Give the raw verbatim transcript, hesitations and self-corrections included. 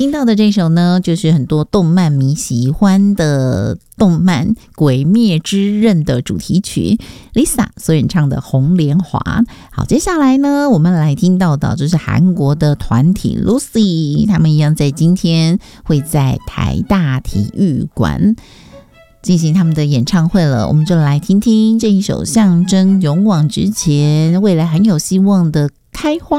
听到的这首呢，就是很多动漫迷喜欢的动漫《鬼灭之刃》的主题曲 Lisa 所演唱的《红莲华》。好，接下来呢，我们来听到的就是韩国的团体 Lucy， 他们一样在今天会在台大体育馆进行他们的演唱会了。我们就来听听这一首象征勇往直前、未来很有希望的开花